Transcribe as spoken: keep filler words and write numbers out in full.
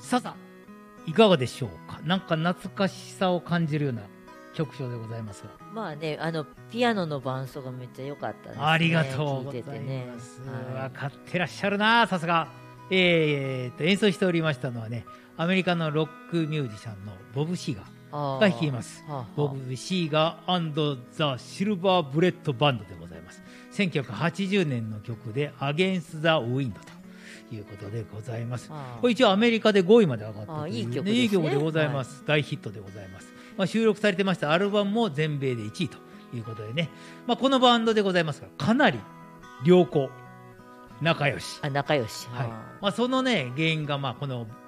さあさあいかがでしょうか。なんか懐かしさを感じるような曲調でございますが、 まあね、あのピアノの伴奏がめっちゃ良かったですね。 ありがとうござい聞いててねます。 はい分かってらっしゃるな、さすが。えー、と演奏しておりましたのはね、アメリカのロックミュージシャンのボブ・シーガーあーが弾きます。 はあはあボブ・シーガーザ・シルバー・ブレッド・バンドでございます。せんきゅうひゃくはちじゅうねんの曲でアゲンス・ザ・ウィンドということでございます。 あーこれ一応アメリカでごいまで上がったという、 あーいい曲ですねいい曲でございます、大ヒットでございます。まあ、収録されてましたアルバムも全米でいちいということでね、まあ、このバンドでございますが、かなり良好仲良し、 あ仲良し。 はいあまあ、そのね原因がまあこの